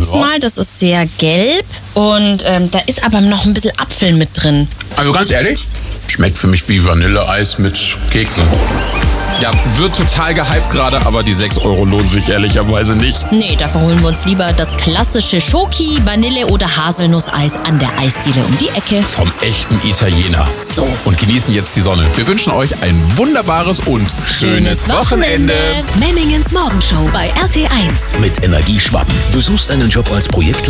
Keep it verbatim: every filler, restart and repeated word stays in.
jetzt Ja. mal. Das ist sehr gelb und ähm, da ist aber noch ein bisschen Apfel mit drin. Also ganz ehrlich, schmeckt für mich wie Vanilleeis mit Keksen. Ja, wird total gehypt gerade, aber die sechs Euro lohnen sich ehrlicherweise nicht. Nee, dafür holen wir uns lieber das klassische Schoki, Vanille- oder Haselnusseis an der Eisdiele um die Ecke. Vom echten Italiener. So. Und genießen jetzt die Sonne. Wir wünschen euch ein wunderbares und schönes, Wochenende. Memmingens Morgenshow bei R T eins. Mit Energieschwappen. Du suchst einen Job als Projekt